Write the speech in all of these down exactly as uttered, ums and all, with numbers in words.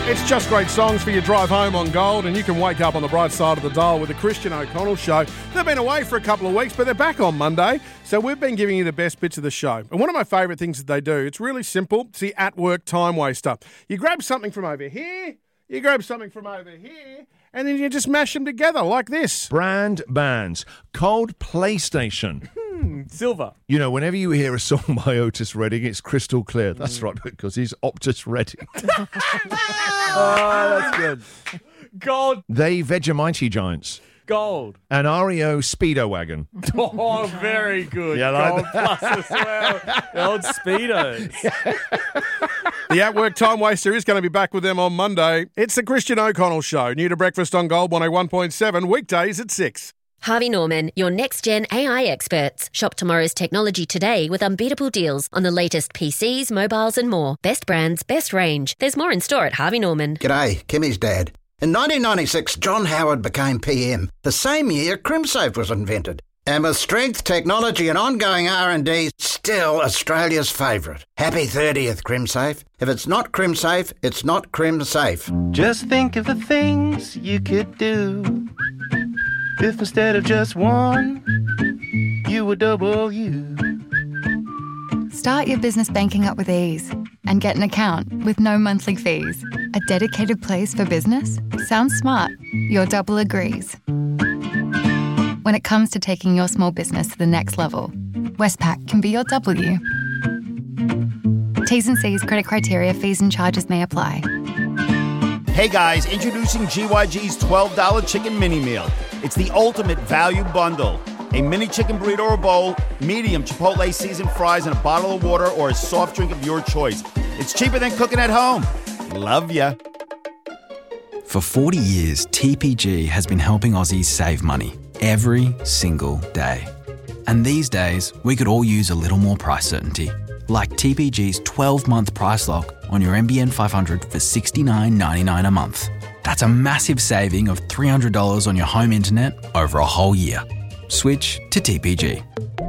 It's just great songs for your drive home on Gold, and you can wake up on the bright side of the dial with the Christian O'Connell Show. They've been away for a couple of weeks, but they're back on Monday, so we've been giving you the best bits of the show. And one of my favourite things that they do, it's really simple. It's the at-work time waster. You grab something from over here, you grab something from over here, and then you just mash them together like this. Brand bands. Cold PlayStation. Silver. You know, whenever you hear a song by Otis Redding, it's crystal clear. That's right, because he's Optus Redding. Oh, that's good. Gold. They Vegemite Giants. Gold. An R E O Speedo Wagon. Oh, very good. Yeah, like Gold plus as well. The old Speedos. The At-Work Time Waster is going to be back with them on Monday. It's the Christian O'Connell Show. New to breakfast on Gold one oh one point seven, weekdays at six. Harvey Norman, your next-gen A I experts. Shop tomorrow's technology today with unbeatable deals on the latest P Cs, mobiles and more. Best brands, best range. There's more in store at Harvey Norman. G'day, Kimmy's dad. In nineteen ninety-six, John Howard became P M. The same year, CrimSafe was invented. And with strength, technology and ongoing R and D, still Australia's favourite. Happy thirtieth, CrimSafe. If it's not CrimSafe, it's not CrimSafe. Just think of the things you could do if instead of just one, you were double you. Start your business banking up with ease and get an account with no monthly fees. A dedicated place for business? Sounds smart. Your double agrees. When it comes to taking your small business to the next level, Westpac can be your W. T's and C's, credit criteria, fees and charges may apply. Hey guys, introducing G Y G's twelve dollars Chicken Mini Meal. It's the ultimate value bundle. A mini chicken burrito or bowl, medium Chipotle seasoned fries, and a bottle of water or a soft drink of your choice. It's cheaper than cooking at home. Love ya. For forty years, T P G has been helping Aussies save money every single day. And these days, we could all use a little more price certainty. Like T P G's twelve-month price lock on your M B N five hundred for sixty-nine ninety-nine a month. That's a massive saving of three hundred dollars on your home internet over a whole year. Switch to T P G.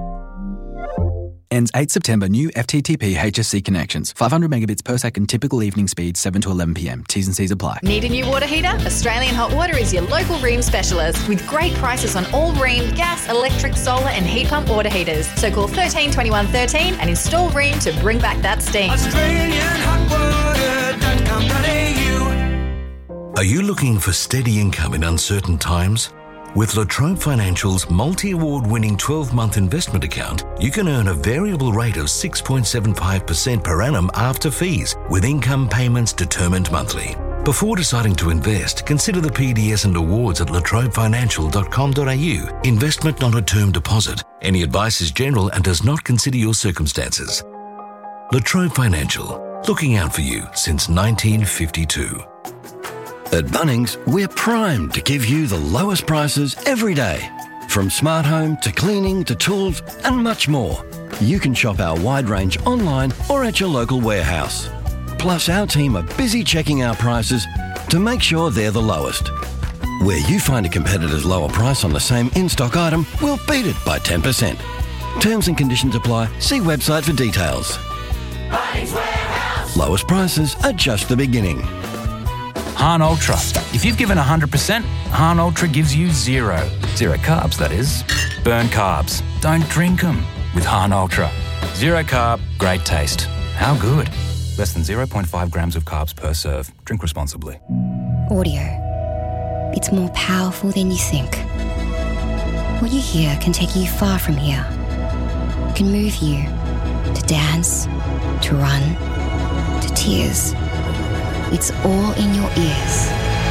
Ends eighth September. New F T T P H S C connections. five hundred megabits per second. Typical evening speed seven to eleven p m. T's and C's apply. Need a new water heater? Australian Hot Water is your local Rheem specialist with great prices on all Rheem gas, electric, solar and heat pump water heaters. So call thirteen twenty-one thirteen and install Rheem to bring back that steam. Australian Hot Water dot com dot a u. Are you looking for steady income in uncertain times? With La Trobe Financial's multi-award winning twelve-month investment account, you can earn a variable rate of six point seven five percent per annum after fees, with income payments determined monthly. Before deciding to invest, consider the P D S and awards at la trobe financial dot com dot a u. Investment not a term deposit. Any advice is general and does not consider your circumstances. La Trobe Financial, looking out for you since nineteen fifty-two. At Bunnings, we're primed to give you the lowest prices every day. From smart home to cleaning to tools and much more. You can shop our wide range online or at your local warehouse. Plus, our team are busy checking our prices to make sure they're the lowest. Where you find a competitor's lower price on the same in-stock item, we'll beat it by ten percent. Terms and conditions apply. See website for details. Bunnings Warehouse. Lowest prices are just the beginning. Hahn Ultra. If you've given one hundred percent, Hahn Ultra gives you zero. Zero carbs, that is. Burn carbs. Don't drink them with Hahn Ultra. Zero carb, great taste. How good? Less than zero point five grams of carbs per serve. Drink responsibly. Audio. It's more powerful than you think. What you hear can take you far from here. It can move you to dance, to run, to tears. It's all in your ears.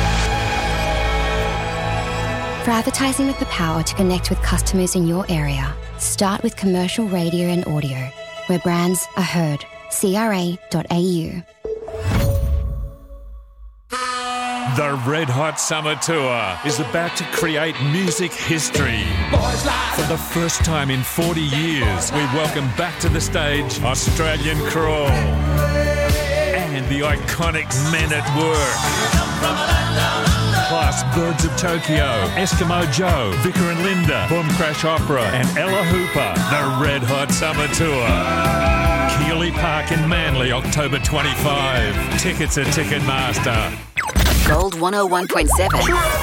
For advertising with the power to connect with customers in your area, start with commercial radio and audio, where brands are heard. C R A dot A U. The Red Hot Summer Tour is about to create music history. For the first time in forty years, we welcome back to the stage Australian Crawl and the iconic Men at Work. Plus Birds of Tokyo, Eskimo Joe, Vicar and Linda, Boom Crash Opera and Ella Hooper. The Red Hot Summer Tour. Keeley Park in Manly, October twenty-fifth. Tickets at Ticketmaster. Gold one oh one point seven.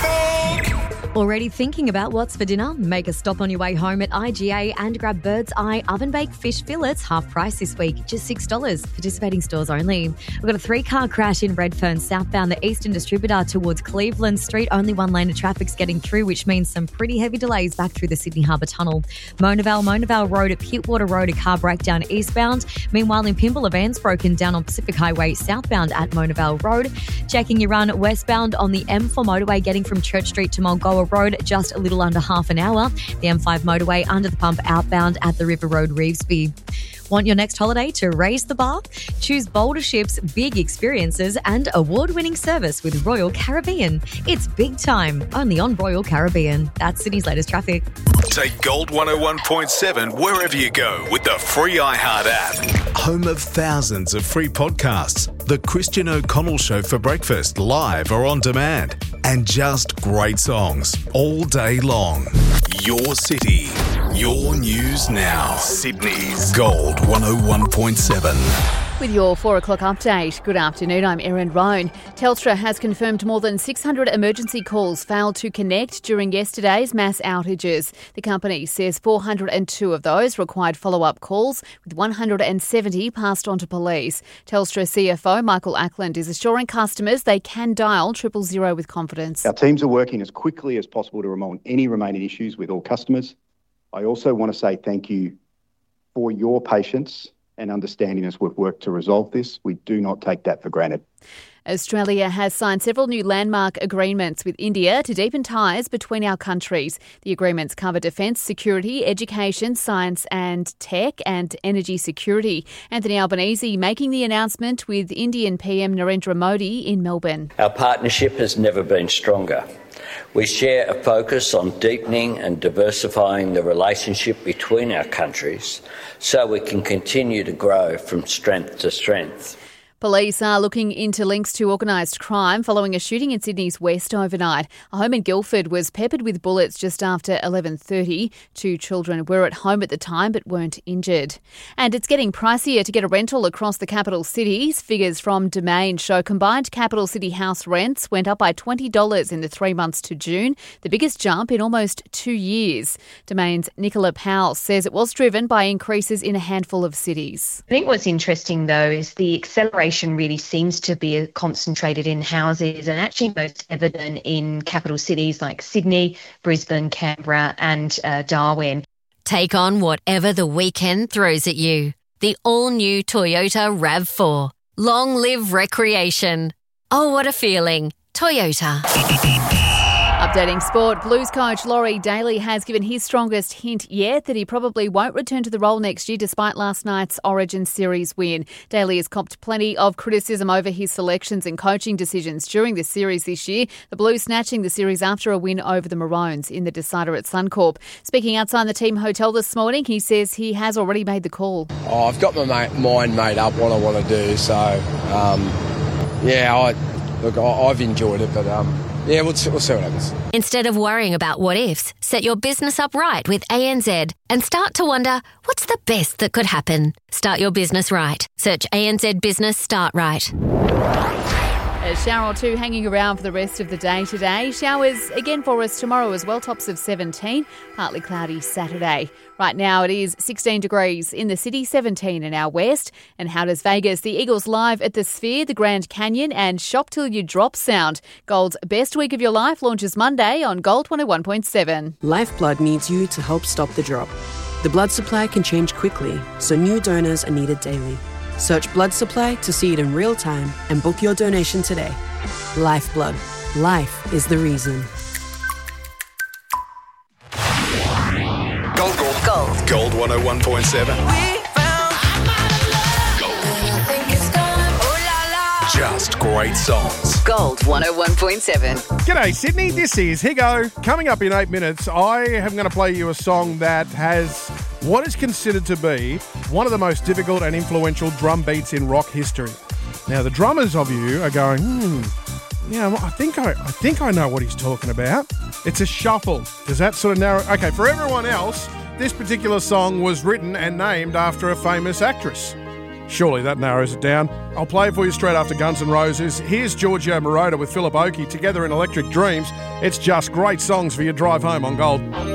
Already thinking about what's for dinner? Make a stop on your way home at I G A and grab Bird's Eye oven-baked fish fillets, half price this week, just six dollars. Participating stores only. We've got a three-car crash in Redfern, southbound the Eastern Distributor towards Cleveland Street. Only one lane of traffic's getting through, which means some pretty heavy delays back through the Sydney Harbour Tunnel. Mona Vale, Mona Vale Road at Pittwater Road, a car breakdown eastbound. Meanwhile, in Pymble, a van's broken down on Pacific Highway southbound at Mona Vale Road. Checking your run westbound on the M four motorway getting from Church Street to Mulgoa Road, just a little under half an hour. The M five motorway under the pump outbound at the River Road, Revesby. Want your next holiday to raise the bar? Choose bolder ships, big experiences and award-winning service with Royal Caribbean. It's big time, only on Royal Caribbean. That's Sydney's latest traffic. Take Gold one oh one point seven wherever you go with the free iHeart app. Home of thousands of free podcasts. The Christian O'Connell Show for breakfast, live or on demand. And just great songs all day long. Your city, your news now. Sydney's Gold one oh one point seven. With your four o'clock update, good afternoon, I'm Erin Roan. Telstra has confirmed more than six hundred emergency calls failed to connect during yesterday's mass outages. The company says four hundred two of those required follow-up calls, with one hundred seventy passed on to police. Telstra C F O Michael Ackland is assuring customers they can dial triple zero with confidence. Our teams are working as quickly as possible to resolve any remaining issues with all customers. I also want to say thank you for your patience and understanding as we've worked to resolve this. We do not take that for granted. Australia has signed several new landmark agreements with India to deepen ties between our countries. The agreements cover defence, security, education, science and tech, and energy security. Anthony Albanese making the announcement with Indian P M Narendra Modi in Melbourne. Our partnership has never been stronger. We share a focus on deepening and diversifying the relationship between our countries so we can continue to grow from strength to strength. Police are looking into links to organised crime following a shooting in Sydney's west overnight. A home in Guildford was peppered with bullets just after eleven thirty. Two children were at home at the time but weren't injured. And it's getting pricier to get a rental across the capital cities. Figures from Domain show combined capital city house rents went up by twenty dollars in the three months to June, the biggest jump in almost two years. Domain's Nicola Powell says it was driven by increases in a handful of cities. I think what's interesting, though, is the acceleration really seems to be concentrated in houses and actually most evident in capital cities like Sydney, Brisbane, Canberra and uh, Darwin. Take on whatever the weekend throws at you. The all-new Toyota RAV four. Long live recreation. Oh, what a feeling. Toyota. Updating sport, Blues coach Laurie Daly has given his strongest hint yet that he probably won't return to the role next year despite last night's Origin Series win. Daly has copped plenty of criticism over his selections and coaching decisions during the series this year. The Blues snatching the series after a win over the Maroons in the decider at Suncorp. Speaking outside the team hotel this morning, he says he has already made the call. Oh, I've got my ma- mind made up what I want to do, so um, yeah, I, look, I, I've enjoyed it, but um, yeah, we'll, we'll see what happens. Instead of worrying about what ifs, set your business up right with A N Z and start to wonder, what's the best that could happen? Start your business right. Search A N Z Business Start Right. A shower or two hanging around for the rest of the day today. Showers again for us tomorrow as well, tops of seventeen. Partly cloudy Saturday. Right now it is sixteen degrees in the city, seventeen in our west. And how does Vegas? The Eagles live at the Sphere, the Grand Canyon and Shop Till You Drop sound. Gold's Best Week of Your Life launches Monday on Gold one oh one point seven. Lifeblood needs you to help stop the drop. The blood supply can change quickly, so new donors are needed daily. Search blood supply to see it in real time and book your donation today. Lifeblood. Life is the reason. Gold, gold, gold. Gold one oh one point seven. Just great songs. Gold one oh one point seven. G'day, Sydney. This is Higo. Coming up in eight minutes, I am going to play you a song that has what is considered to be one of the most difficult and influential drum beats in rock history. Now, the drummers of you are going, hmm, yeah, I think I, I think I know what he's talking about. It's a shuffle. Does that sort of narrow? Okay, for everyone else, this particular song was written and named after a famous actress. Surely that narrows it down. I'll play it for you straight after Guns N' Roses. Here's Giorgio Moroder with Philip Oakey together in Electric Dreams. It's just great songs for your drive home on Gold.